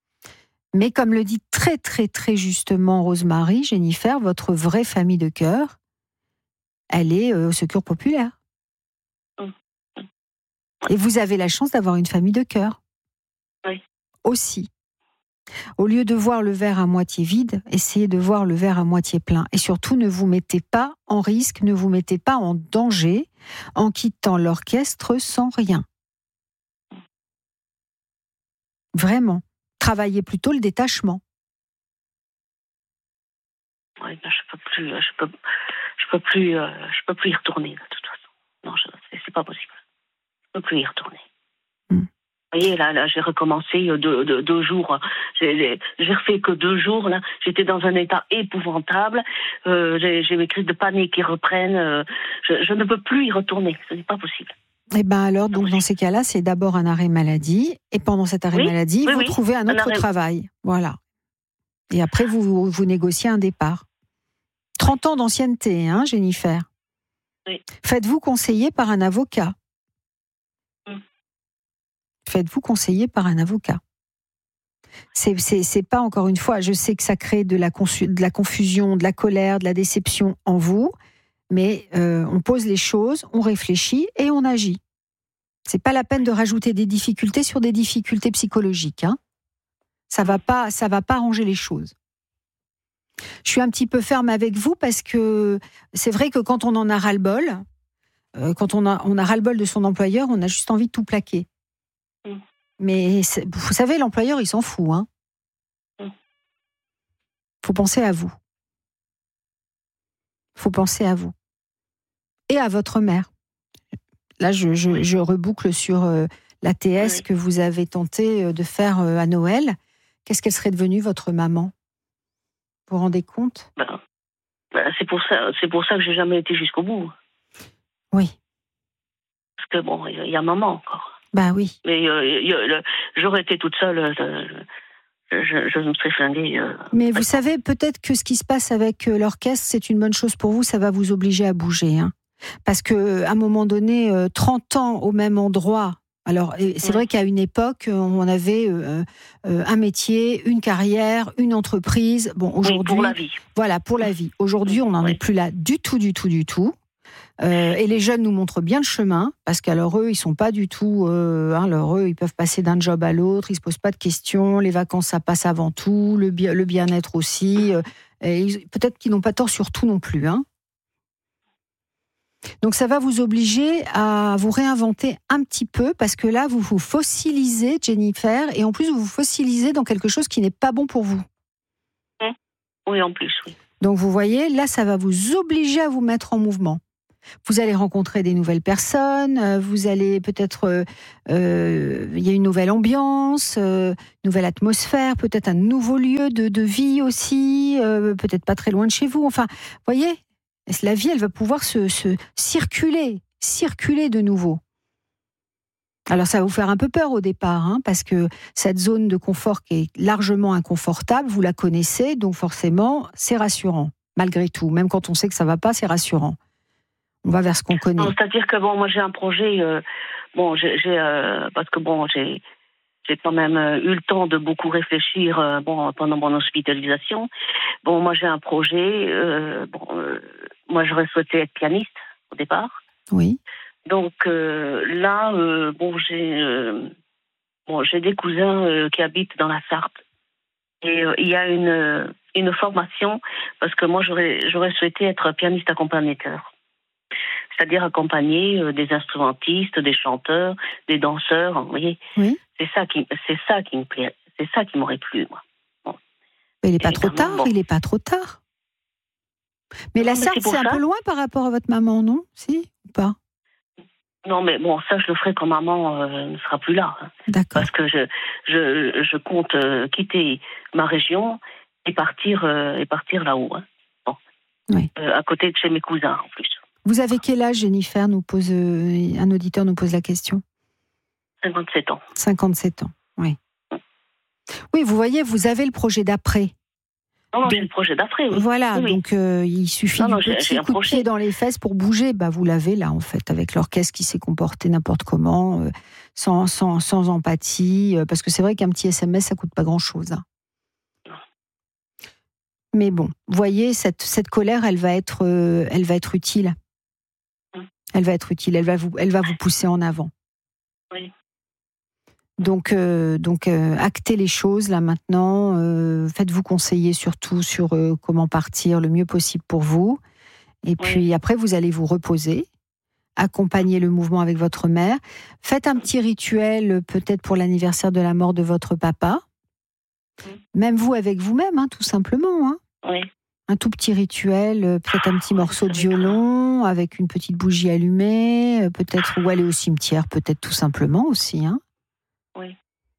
Mais comme le dit très très très justement Rosemary, Jennifer, votre vraie famille de cœur, elle est euh, au Secours populaire. Et vous avez la chance d'avoir une famille de cœur. Oui. Aussi. Au lieu de voir le verre à moitié vide, essayez de voir le verre à moitié plein. Et surtout, ne vous mettez pas en risque, ne vous mettez pas en danger en quittant l'orchestre sans rien. Vraiment. Travaillez plutôt le détachement. Oui, ben je peux plus, je peux, je peux plus, euh, je peux plus y retourner de toute façon. Non, je, c'est, c'est pas possible. Je peux plus y retourner. Mm. Vous voyez, là, là, j'ai recommencé deux, deux, deux jours. J'ai, j'ai refait que deux jours. Là, j'étais dans un état épouvantable. Euh, j'ai, j'ai mes crises de panique qui reprennent. Euh, je, je ne peux plus y retourner. Ce n'est pas possible. Eh ben alors, donc dans ces cas-là, c'est d'abord un arrêt maladie, et pendant cet arrêt oui, maladie, oui, vous oui. trouvez un autre un travail. Voilà. Et après, vous, vous, vous négociez un départ. trente ans d'ancienneté, hein, Jennifer. Oui. Faites-vous conseiller par un avocat. Faites-vous conseiller par un avocat. C'est, c'est, c'est pas, encore une fois, je sais que ça crée de la, confu- de la confusion, de la colère, de la déception en vous, mais euh, on pose les choses, on réfléchit et on agit. C'est pas la peine de rajouter des difficultés sur des difficultés psychologiques. Hein. Ça va pas, ça va pas arranger les choses. Je suis un petit peu ferme avec vous parce que c'est vrai que quand on en a ras-le-bol, euh, quand on a, on a ras-le-bol de son employeur, on a juste envie de tout plaquer. Mais vous savez, l'employeur, il s'en fout. Hein. Faut penser à vous. Faut penser à vous. Et à votre mère. Là, je, je, je reboucle sur euh, l'A T S oui. que vous avez tenté de faire euh, à Noël. Qu'est-ce qu'elle serait devenue, votre maman ? Vous vous rendez compte ? ben, ben, c'est pour ça, c'est pour ça que j'ai jamais été jusqu'au bout. Oui. Parce que bon, il y, y a maman encore. Bah oui. Mais euh, y a, le, j'aurais été toute seule, euh, je, je me serais flinguée. Euh, Mais vous savez, peut-être que ce qui se passe avec euh, l'orchestre, c'est une bonne chose pour vous, ça va vous obliger à bouger. Hein. Parce qu'à un moment donné, euh, trente ans au même endroit, alors c'est ouais. vrai qu'à une époque, on avait euh, euh, un métier, une carrière, une entreprise. Bon, aujourd'hui, oui, pour la vie. Voilà, pour la vie. Aujourd'hui, on n'en oui. est plus là du tout, du tout, du tout. Euh, et les jeunes nous montrent bien le chemin, parce qu'alors eux, ils sont pas du tout, euh, hein, alors eux, ils peuvent passer d'un job à l'autre, ils se posent pas de questions, les vacances ça passe avant tout, le, bien, le bien-être aussi, euh, et ils, peut-être qu'ils n'ont pas tort sur tout non plus. Hein. Donc ça va vous obliger à vous réinventer un petit peu, parce que là, vous vous fossilisez, Jennifer, et en plus, vous vous fossilisez dans quelque chose qui n'est pas bon pour vous. Oui, en plus, oui. Donc vous voyez, là, ça va vous obliger à vous mettre en mouvement. Vous allez rencontrer des nouvelles personnes, vous allez peut-être... Euh, euh, il y a une nouvelle ambiance, euh, une nouvelle atmosphère, peut-être un nouveau lieu de, de vie aussi, euh, peut-être pas très loin de chez vous. Enfin, vous voyez, la vie, elle va pouvoir se, se circuler, circuler de nouveau. Alors ça va vous faire un peu peur au départ, hein, parce que cette zone de confort qui est largement inconfortable, vous la connaissez, donc forcément, c'est rassurant, malgré tout. Même quand on sait que ça ne va pas, c'est rassurant. On va vers ce qu'on connaît. Non, c'est-à-dire que bon, moi j'ai un projet, euh, bon, j'ai, j'ai euh, parce que bon, j'ai, j'ai quand même euh, eu le temps de beaucoup réfléchir, euh, bon, pendant mon hospitalisation. Bon, moi j'ai un projet, euh, bon, euh, moi j'aurais souhaité être pianiste au départ. Oui. Donc euh, là, euh, bon, j'ai, euh, bon, j'ai des cousins euh, qui habitent dans la Sarthe, et euh, il y a une une formation, parce que moi j'aurais j'aurais souhaité être pianiste accompagnateur. C'est-à-dire accompagner euh, des instrumentistes, des chanteurs, des danseurs, vous voyez. Oui. C'est ça qui, c'est ça qui me plaît, c'est ça qui m'aurait plu, moi. Bon. Mais il n'est pas trop tard, bon. il n'est pas trop tard. Mais non, la Sarthe, c'est, c'est un peu loin par rapport à votre maman, non? Si ou pas? Non, mais bon, ça, je le ferai quand maman euh, ne sera plus là. Hein. D'accord. Parce que je, je, je compte euh, quitter ma région et partir, euh, et partir là-haut. Hein. Bon. Oui. Euh, à côté de chez mes cousins, en plus. Vous avez quel âge, Jennifer, nous pose, euh, un auditeur nous pose la question. cinquante-sept ans. cinquante-sept ans, oui. Oui, vous voyez, vous avez le projet d'après. Non, non, donc, j'ai le projet d'après, oui. Voilà, oui. donc euh, il suffit non, non, du j'ai, petit j'ai coup de pied dans les fesses pour bouger. Bah, vous l'avez là, en fait, avec l'orchestre qui s'est comporté n'importe comment, euh, sans, sans, sans empathie, euh, parce que c'est vrai qu'un petit S M S, ça coûte pas grand-chose. Hein. Mais bon, vous voyez, cette, cette colère, elle va être, euh, elle va être utile. Elle va être utile, elle va vous, elle va vous pousser en avant. Oui. Donc, euh, donc euh, actez les choses là maintenant. Euh, faites-vous conseiller surtout sur euh, comment partir le mieux possible pour vous. Et puis oui. après, vous allez vous reposer, accompagner le mouvement avec votre mère. Faites un petit rituel, peut-être pour l'anniversaire de la mort de votre papa. Oui. Même vous avec vous-même, hein, tout simplement. Hein. Oui. Un tout petit rituel, peut-être un petit morceau de violon avec une petite bougie allumée, peut-être ou aller au cimetière, peut-être tout simplement aussi. Hein. Oui.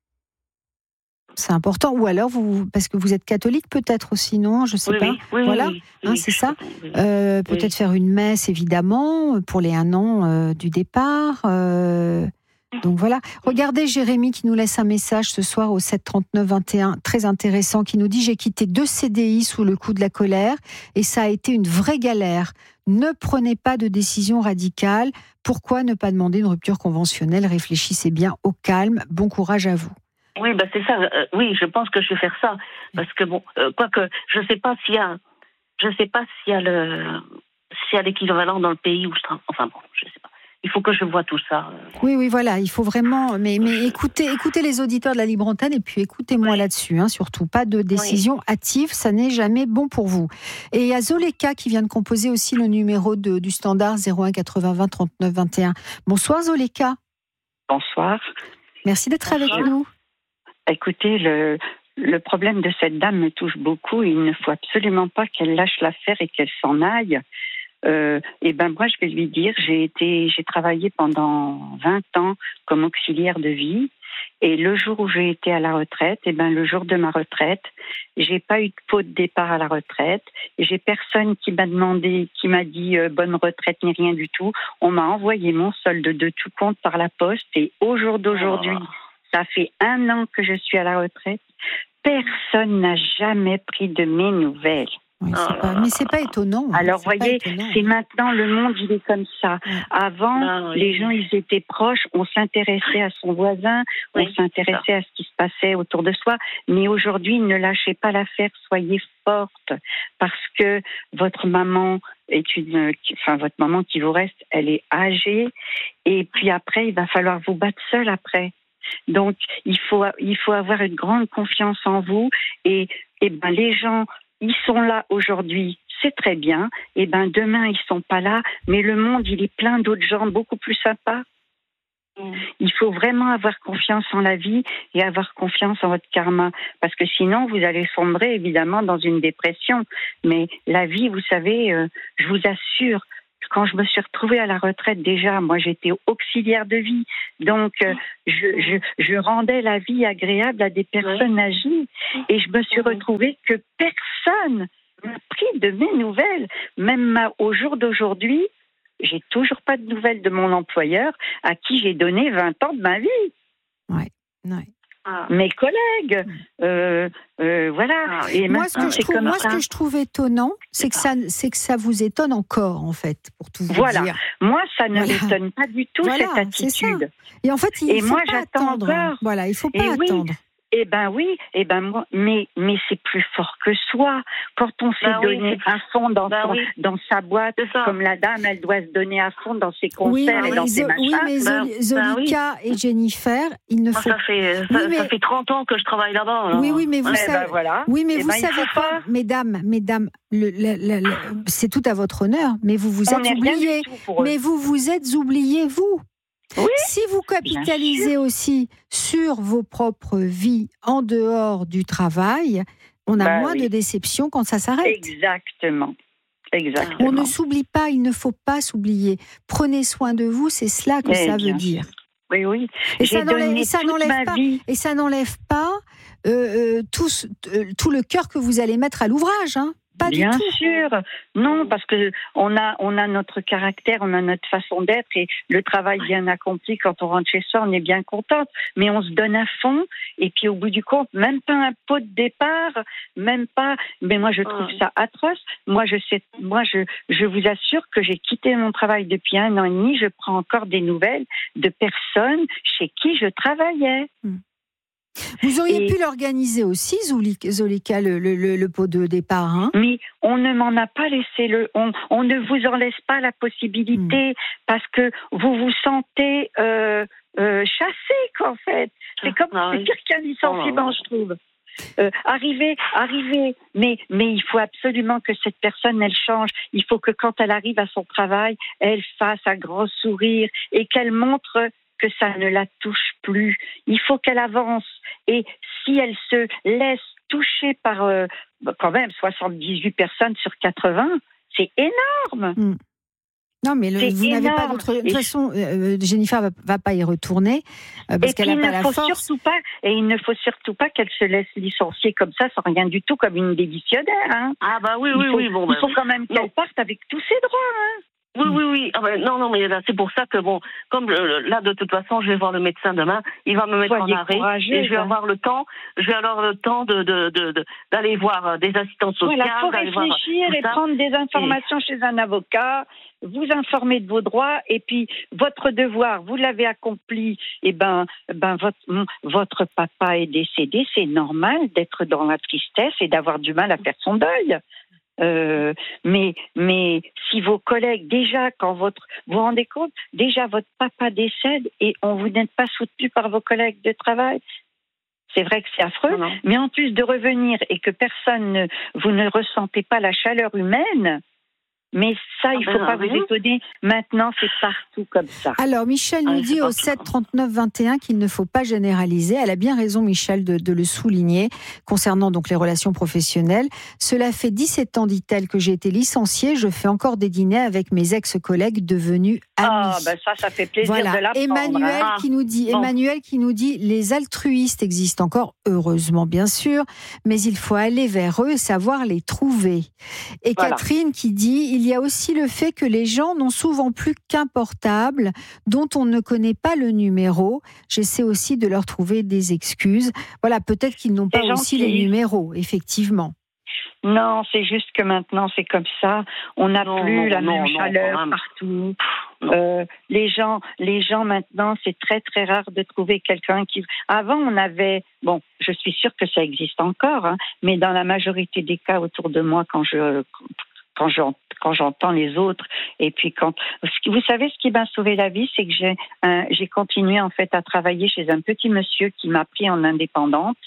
C'est important. Ou alors, vous, parce que vous êtes catholique peut-être aussi, non? Je ne sais oui, pas. Oui, oui, voilà, oui, hein, oui, c'est oui, ça. Oui. Euh, peut-être oui. faire une messe, évidemment, pour les un an euh, du départ. Euh, donc voilà. Regardez Jérémy qui nous laisse un message ce soir au sept trente-neuf vingt et un, très intéressant, qui nous dit « J'ai quitté deux C D I sous le coup de la colère et ça a été une vraie galère. Ne prenez pas de décision radicale. Pourquoi ne pas demander une rupture conventionnelle? Réfléchissez bien au calme. Bon courage à vous. » Oui, bah c'est ça. Euh, oui, je pense que je vais faire ça. Parce que bon, euh, quoique, je ne sais pas s'il y a, je sais pas s'il y a le, s'il y a l'équivalent dans le pays où je travaille. Enfin bon, je ne sais pas. Il faut que je vois tout ça. Oui, oui, voilà. Il faut vraiment. Mais, mais écoutez, écoutez les auditeurs de la Libre Antenne et puis écoutez-moi oui. là-dessus. Hein, surtout, pas de décision oui. hâtive. Ça n'est jamais bon pour vous. Et il y a Zoleka qui vient de composer aussi le numéro de, du standard zéro un quatre-vingts vingt trente-neuf vingt et un. Bonsoir Zoleka. Bonsoir. Merci d'être Bonsoir. avec nous. Écoutez, le, le problème de cette dame me touche beaucoup. Il ne faut absolument pas qu'elle lâche l'affaire et qu'elle s'en aille. Euh, et ben moi, je vais lui dire, j'ai été, j'ai travaillé pendant vingt ans comme auxiliaire de vie. Et le jour où j'ai été à la retraite, et ben le jour de ma retraite, j'ai pas eu de pot de départ à la retraite. Et j'ai personne qui m'a demandé, qui m'a dit euh, bonne retraite ni rien du tout. On m'a envoyé mon solde de tout compte par la poste. Et au jour d'aujourd'hui, oh. ça fait un an que je suis à la retraite. Personne n'a jamais pris de mes nouvelles. Oui, c'est pas, mais c'est pas étonnant. Alors, vous voyez, c'est maintenant le monde, il est comme ça. Oui. Avant, non, oui. les gens, ils étaient proches, on s'intéressait à son voisin, oui, on s'intéressait à ce qui se passait autour de soi. Mais aujourd'hui, ne lâchez pas l'affaire, soyez forte, parce que votre maman est une, enfin, votre maman qui vous reste, elle est âgée, et puis après, il va falloir vous battre seule après. Donc, il faut, il faut avoir une grande confiance en vous, et, et ben, les gens, ils sont là aujourd'hui c'est très bien. Et ben demain ils sont pas là, mais le monde il est plein d'autres gens beaucoup plus sympas. Mm. Il faut vraiment avoir confiance en la vie et avoir confiance en votre karma, parce que sinon vous allez sombrer évidemment dans une dépression. Mais la vie, vous savez, euh, je vous assure. Quand je me suis retrouvée à la retraite, déjà, moi, j'étais auxiliaire de vie. Donc, euh, je, je, je rendais la vie agréable à des personnes âgées. Et je me suis retrouvée que personne n'a pris de mes nouvelles. Même au jour d'aujourd'hui, j'ai toujours pas de nouvelles de mon employeur à qui j'ai donné vingt ans de ma vie. Ouais, ouais. Mes collègues, euh, euh, voilà. Ah, et moi, ce que, je trouve, moi ce que je trouve étonnant, c'est que ça, c'est que ça vous étonne encore, en fait, pour tout vous voilà. dire. Moi, ça ne voilà. m'étonne pas du tout, voilà, cette attitude. Et en fait, il et faut moi, pas j'attends attendre. encore. Voilà, il faut pas et attendre. Oui. Eh ben oui, eh ben moi, mais mais c'est plus fort que soi. Quand on s'est bah donné oui, à fond dans bah son, oui. dans sa boîte, comme la dame, elle doit se donner à fond dans ses concerts oui, et dans Zo- ses machins. Oui, mais bah, Zolika bah oui. et Jennifer, il ne moi, faut. Ça fait ça, oui, mais... ça fait trente ans que je travaille là-bas. Alors. Oui, oui, mais vous ouais, savez. Ben voilà. Oui, mais eh vous ben, savez quoi, pas... mesdames, mesdames, le, le, le, le, c'est tout à votre honneur, mais vous vous on êtes oubliés. Mais vous vous êtes oubliés, vous. Oui, si vous capitalisez aussi sur vos propres vies en dehors du travail, on a bah moins oui. de déception quand ça s'arrête. Exactement. Exactement. On ne s'oublie pas, il ne faut pas s'oublier. Prenez soin de vous, c'est cela que Mais ça veut dire. Oui, oui. Et J'ai ça n'enlève, et ça n'enlève pas, vie. et ça n'enlève pas euh, tout, euh, tout le cœur que vous allez mettre à l'ouvrage, hein. Pas Bien du tout. sûr, non, parce que on a on a notre caractère, on a notre façon d'être et le travail bien accompli quand on rentre chez soi, on est bien contente. Mais on se donne à fond et puis au bout du compte, même pas un pot de départ, même pas. Mais moi je trouve ça atroce. Moi je sais, moi je je vous assure que j'ai quitté mon travail depuis un an et demi. Je prends encore des nouvelles de personnes chez qui je travaillais. Hum. Vous auriez et, pu l'organiser aussi, Zolika, le, le, le, le pot de départ. Hein, mais on ne m'en a pas laissé le. On, on ne vous en laisse pas la possibilité mmh. parce que vous vous sentez euh, euh, chassé, qu'en fait. C'est comme ah, c'est oui. pire qu'un licenciement, oh, je trouve. Euh, arriver, arriver, mais mais il faut absolument que cette personne elle change. Il faut que quand elle arrive à son travail, elle fasse un grand sourire et qu'elle montre que ça ne la touche plus. Il faut qu'elle avance. Et si elle se laisse toucher par euh, quand même soixante-dix-huit personnes sur quatre-vingts, c'est énorme. Mmh. Non, mais le, vous énorme. n'avez pas d'autre. De toute façon, euh, Jennifer va, va pas y retourner euh, parce qu'elle n'a pas la force. Surtout pas, et il ne faut surtout pas qu'elle se laisse licencier comme ça, sans rien du tout, comme une démissionnaire. Hein. Ah bah oui, oui, il faut, oui. Bon, il bah, faut quand même qu'elle non. parte avec tous ses droits. Hein. Oui, oui, oui. Ah ben, non, non, mais là, c'est pour ça que, bon, comme euh, là, de toute façon, je vais voir le médecin demain, il va me mettre Soyez en arrêt et je vais hein. avoir le temps, je vais avoir le temps de, de, de, de d'aller voir des assistantes sociales. Voilà, faut réfléchir et prendre des informations et... chez un avocat, vous informer de vos droits et puis votre devoir, vous l'avez accompli. Et ben, ben votre, votre papa est décédé, c'est normal d'être dans la tristesse et d'avoir du mal à faire son deuil. Euh, mais mais si vos collègues déjà quand votre vous vous rendez compte déjà votre papa décède et on vous n'êtes pas soutenu par vos collègues de travail, c'est vrai que c'est affreux. Non, non. Mais en plus de revenir et que personne ne, vous ne ressentez pas la chaleur humaine. Mais ça, il ne faut ah ben pas vous étonner. Maintenant, c'est partout comme ça. Alors, Michel nous ah, dit au sept trente-neuf vingt et un qu'il ne faut pas généraliser. Elle a bien raison, Michel, de, de le souligner concernant donc les relations professionnelles. Cela fait dix-sept ans, dit-elle, que j'ai été licenciée. Je fais encore des dîners avec mes ex-collègues devenus amis. Ah, ben ça, ça fait plaisir voilà. de l'apprendre. Emmanuel hein. qui nous dit, bon. Emmanuel qui nous dit, les altruistes existent encore, heureusement bien sûr, mais il faut aller vers eux et savoir les trouver. Et voilà. Catherine qui dit, il y a aussi le fait que les gens n'ont souvent plus qu'un portable dont on ne connaît pas le numéro. J'essaie aussi de leur trouver des excuses. Voilà, peut-être qu'ils n'ont pas gentil. aussi les numéros, effectivement. Non, c'est juste que maintenant c'est comme ça. On n'a plus non, la non, même non, chaleur non, partout. Euh, les gens, les gens maintenant, c'est très très rare de trouver quelqu'un qui. Avant, on avait. Bon, je suis sûre que ça existe encore, hein, mais dans la majorité des cas autour de moi, quand je quand je quand j'entends les autres et puis quand vous savez ce qui m'a sauvé la vie, c'est que j'ai un, j'ai continué en fait à travailler chez un petit monsieur qui m'a pris en indépendante.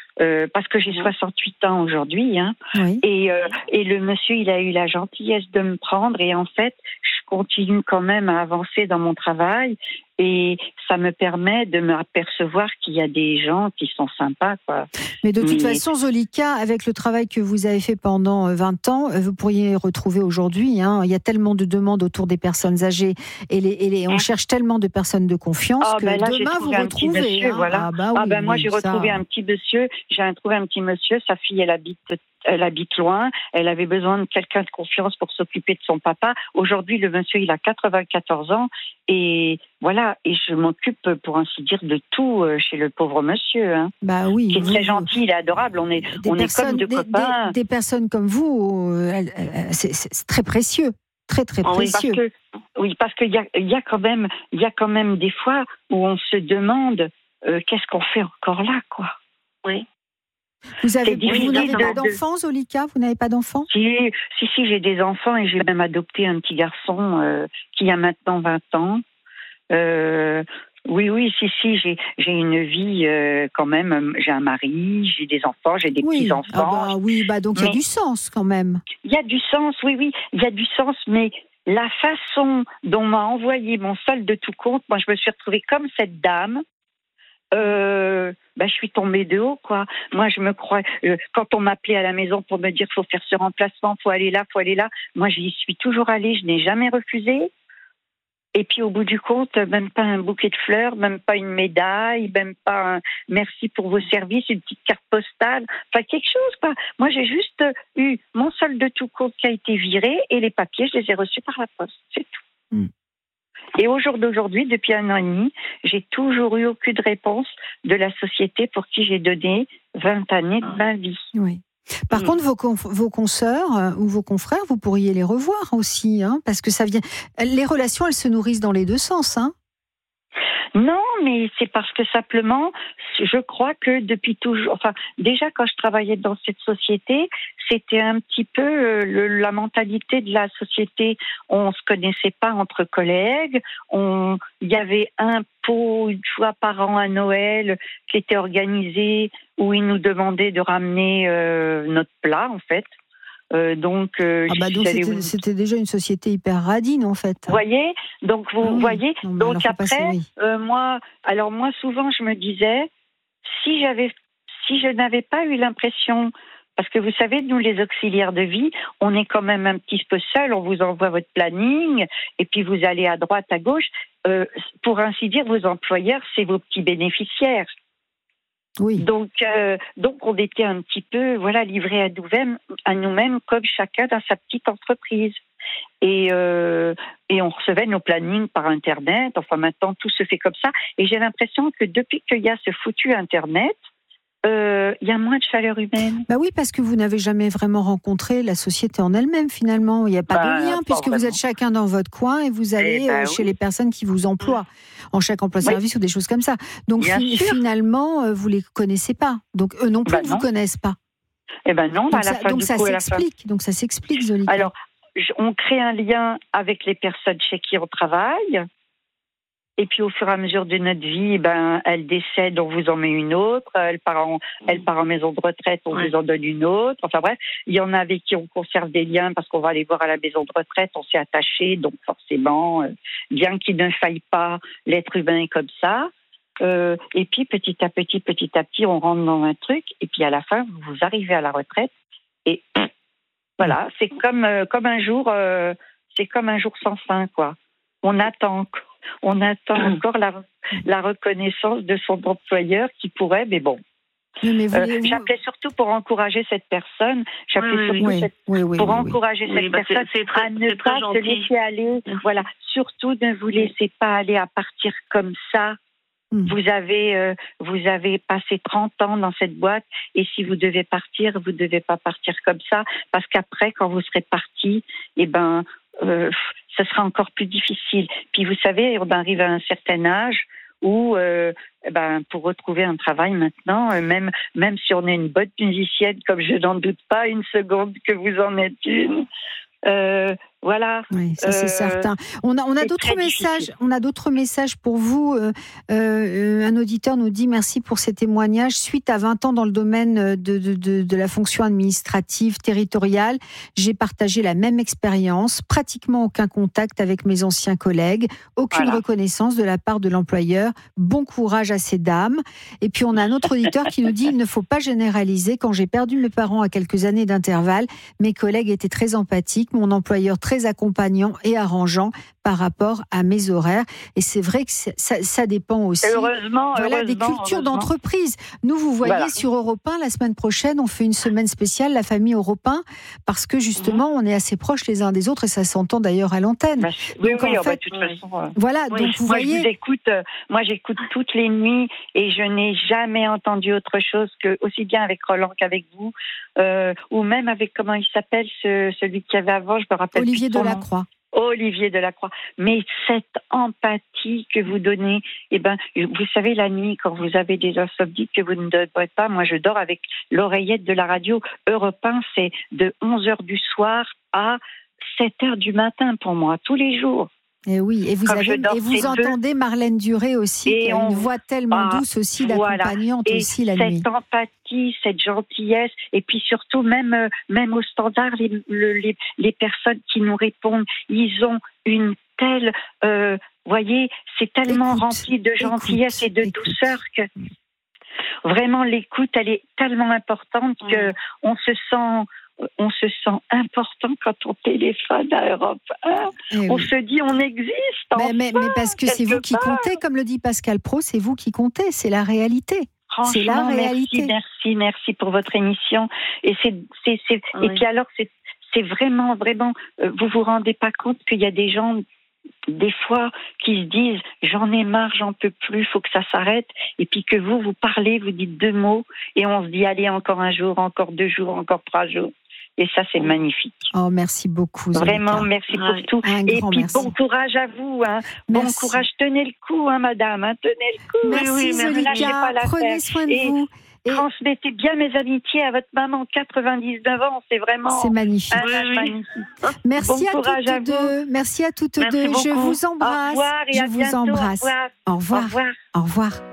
Euh, parce que j'ai soixante-huit ans aujourd'hui, hein, Oui. et, euh, et le monsieur, il a eu la gentillesse de me prendre, et en fait, je continue quand même à avancer dans mon travail, et ça me permet de me apercevoir qu'il y a des gens qui sont sympas, quoi. Mais de toute Mais- façon, Zolika, avec le travail que vous avez fait pendant vingt ans, vous pourriez retrouver aujourd'hui, hein, il y a tellement de demandes autour des personnes âgées, et, les, et les, on Hein cherche tellement de personnes de confiance Ah que ben là, j'ai demain vous trouvé un petit retrouvez. monsieur, hein. voilà. Ah, bah Ah oui, ben moi, oui, j'ai ça- retrouvé un petit monsieur. J'ai trouvé un petit monsieur. Sa fille, elle habite, elle habite loin. Elle avait besoin de quelqu'un de confiance pour s'occuper de son papa. Aujourd'hui, le monsieur, il a quatre-vingt-quatorze ans, et voilà. Et je m'occupe, pour ainsi dire, de tout chez le pauvre monsieur, hein. Bah oui, Qui est vous- très gentil, il est adorable. On est, des on est personnes, comme deux des, copains. des- des personnes comme vous, euh, elles- elles- c'est, c'est très précieux, très très Ah oui, Parce précieux. que, oui, parce qu'il y a, il y a quand même, il y a quand même des fois où on se demande euh, qu'est-ce qu'on fait encore là, quoi. Oui. Vous avez, c'est difficile vous n'avez de- pas de- d'enfants, Zolika? Vous n'avez pas d'enfants? Si, si, si, j'ai des enfants, et j'ai même adopté un petit garçon euh, qui a maintenant vingt ans. Euh, oui, oui, si, si, j'ai, j'ai une vie euh, quand même. J'ai un mari, j'ai des enfants, j'ai des Oui, petits-enfants. ah bah oui, bah donc il y a Mais- du sens quand même. Il y a du sens, oui, oui, il y a du sens, mais la façon dont m'a envoyé mon solde de tout compte, moi, je me suis retrouvée comme cette dame. Euh, bah, je suis tombée de haut, quoi. Moi, je me crois, euh, quand on m'appelait à la maison pour me dire faut faire ce remplacement, faut aller là, faut aller là, moi, j'y suis toujours allée, je n'ai jamais refusé. Et puis, au bout du compte, même pas un bouquet de fleurs, même pas une médaille, même pas un merci pour vos services, une petite carte postale, enfin, quelque chose, quoi. Moi, j'ai juste eu mon solde de tout compte qui a été viré, et les papiers, je les ai reçus par la poste, c'est tout. Mm. Et au jour d'aujourd'hui, depuis un an et demi, j'ai toujours eu aucune réponse de la société pour qui j'ai donné vingt années de ma vie. Oui. Par Mm. contre, vos, con- vos consoeurs euh, ou vos confrères, vous pourriez les revoir aussi, hein, parce que ça vient. Les relations, elles se nourrissent dans les deux sens, hein. Non, mais c'est parce que simplement, je crois que depuis toujours, enfin, déjà quand je travaillais dans cette société, c'était un petit peu euh, le, la mentalité de la société. On se connaissait pas entre collègues. On, il y avait un pot une fois par an à Noël qui était organisé où ils nous demandaient de ramener euh, notre plat, en fait. Euh, donc, euh, Ah bah j'y donc suis allée c'était, où- c'était déjà une société hyper radine en fait. Vous voyez, donc vous Ah oui. voyez, Non, mais donc alors, faut après, passer, oui. euh, moi, alors moi souvent je me disais, si j'avais, si je n'avais pas eu l'impression, parce que vous savez, nous les auxiliaires de vie, on est quand même un petit peu seuls, on vous envoie votre planning, et puis vous allez à droite, à gauche, euh, pour ainsi dire, vos employeurs, c'est vos petits bénéficiaires. Oui. Donc, euh, donc on était un petit peu, voilà, livrés à nous-mêmes, à nous-mêmes, comme chacun dans sa petite entreprise. Et, euh, et on recevait nos plannings par Internet. Enfin, maintenant, tout se fait comme ça. Et j'ai l'impression que depuis qu'il y a ce foutu Internet, euh, il y a moins de chaleur humaine. Bah oui, parce que vous n'avez jamais vraiment rencontré la société en elle-même finalement. Il n'y a pas Bah, de lien pas puisque vous vraiment. êtes chacun dans votre coin et vous allez Eh ben euh, chez oui. les personnes qui vous emploient en chaque emploi-service ou des choses comme ça. Donc Bien fi- sûr. finalement, euh, vous les connaissez pas. Donc eux non plus Bah ne non. vous connaissent pas. Eh ben non, Donc à la ça, fin donc du ça coup, à la fin. s'explique. Donc ça s'explique, Zolika. Alors, je- on crée un lien avec les personnes chez qui on travaille. Et puis, au fur et à mesure de notre vie, ben, elle décède, on vous en met une autre. Elle part en, elle part en maison de retraite, on Ouais. vous en donne une autre. Enfin bref, il y en a avec qui on conserve des liens parce qu'on va aller voir à la maison de retraite, on s'est attaché, donc forcément, euh, bien qu'il ne faille pas, l'être humain est comme ça. Euh, et puis, petit à petit, petit à petit, on rentre dans un truc. Et puis, à la fin, vous arrivez à la retraite. Et voilà, c'est comme, euh, comme un jour, euh, c'est comme un jour sans fin, quoi. On attend, on attend encore la, la reconnaissance de son employeur qui pourrait, mais bon. Oui, mais vous, Euh, vous- J'appelais surtout pour encourager cette personne. J'appelais Oui, oui, surtout oui, cette- oui, oui, pour oui, oui. encourager Oui, cette bah, c'est- personne c'est très- à ne c'est très pas se gentil. laisser aller. Merci. Voilà, surtout ne vous laissez pas aller à partir comme ça. Hmm. Vous avez, euh, vous avez passé trente ans dans cette boîte et si vous devez partir, vous ne devez pas partir comme ça parce qu'après, quand vous serez parti, eh ben, euh, ce sera encore plus difficile. Puis vous savez, on arrive à un certain âge où, euh, eh ben, pour retrouver un travail maintenant, euh, même, même si on est une bonne musicienne, comme je n'en doute pas une seconde que vous en êtes une, euh, Voilà. Oui, ça c'est euh, certain. On a, on a d'autres messages. Difficile. On a d'autres messages pour vous. Euh, euh, un auditeur nous dit merci pour ces témoignages. Suite à vingt ans dans le domaine de, de, de, de la fonction administrative territoriale, j'ai partagé la même expérience. Pratiquement aucun contact avec mes anciens collègues, aucune voilà. reconnaissance de la part de l'employeur. Bon courage à ces dames. Et puis on a un autre auditeur qui nous dit il ne faut pas généraliser. Quand j'ai perdu mes parents à quelques années d'intervalle, mes collègues étaient très empathiques, mon employeur très très accompagnant et arrangeant par rapport à mes horaires. Et c'est vrai que ça, ça dépend aussi heureusement, voilà, heureusement, des cultures heureusement. d'entreprise. Nous, vous voyez, voilà. sur Europe un, la semaine prochaine, on fait une semaine spéciale, la famille Europe un, parce que justement, mmh. on est assez proches les uns des autres et ça s'entend d'ailleurs à l'antenne. Bah, oui, donc, oui, en oh, fait, bah, de toute façon. Euh... Voilà, oui, donc vous moi, voyez. Je vous écoute, euh, moi, j'écoute toutes les nuits et je n'ai jamais entendu autre chose que, aussi bien avec Roland qu'avec vous, euh, ou même avec, comment il s'appelle, ce, celui qu'il y avait avant, je me rappelle. Olivier Delacroix. Olivier Delacroix. Mais cette empathie que vous donnez, eh ben, vous savez, la nuit, quand vous avez des insomnies que vous ne dormez pas, moi je dors avec l'oreillette de la radio. Europe un, c'est de onze heures du soir à sept heures du matin pour moi, tous les jours. Et oui, et vous, avez, et vous entendez deux. Marlène Duré aussi, et qui a on, une voix tellement ah, douce aussi, l'accompagnante voilà. aussi la cette nuit. Cette empathie, cette gentillesse, et puis surtout même, même au standard, les, les, les personnes qui nous répondent, ils ont une telle, euh, voyez, c'est tellement écoute, rempli de gentillesse écoute, et de écoute. douceur que vraiment l'écoute, elle est tellement importante mmh. que on se sent... On se sent important quand on téléphone à Europe un. On oui. se dit, on existe. Mais, enfin, mais, mais parce que c'est vous qui part. comptez, comme le dit Pascal Praud, c'est vous qui comptez, c'est la réalité. C'est la réalité. Merci, merci, merci pour votre émission. Et c'est, c'est, c'est oui. et puis alors, c'est, c'est vraiment, vraiment, euh, vous vous rendez pas compte qu'il y a des gens, des fois, qui se disent, j'en ai marre, j'en peux plus, faut que ça s'arrête. Et puis que vous, vous parlez, vous dites deux mots, et on se dit, allez, encore un jour, encore deux jours, encore trois jours. Et ça, c'est magnifique. Oh, merci beaucoup. Vraiment, Zolika. merci pour ouais, tout. Et puis, merci. bon courage à vous. Hein. Bon courage. Tenez le coup, hein, madame. Hein. Tenez le coup. Merci, oui, oui, ne lâchez pas l'affaire. Prenez soin de et vous. Et transmettez bien mes amitiés à votre maman, quatre-vingt-dix-neuf ans. C'est vraiment c'est magnifique. Un oui, oui. magnifique. Merci, bon à toutes à deux. Merci à toutes merci deux. Beaucoup. Je vous embrasse. Au revoir et Je à vous bientôt. embrasse. Au revoir. Au revoir. Au revoir. Au revoir.